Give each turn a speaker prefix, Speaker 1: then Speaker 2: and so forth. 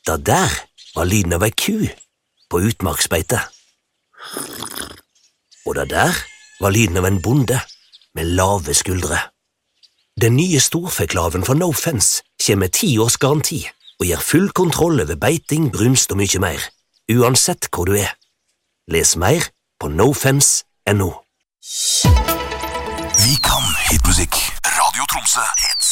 Speaker 1: Det der var lyden av ei ku på utmarksbeite. Og det der var lyden av en bonde med lave skuldre. Den nye storfeklaven fra No Fence kommer med 10 års garanti og gir full kontroll over beiting, brunst og mye mer, uansett hvor du er. Les mer på nofence.no.
Speaker 2: Vi kan hitmusikk. Radio Tromsø hits.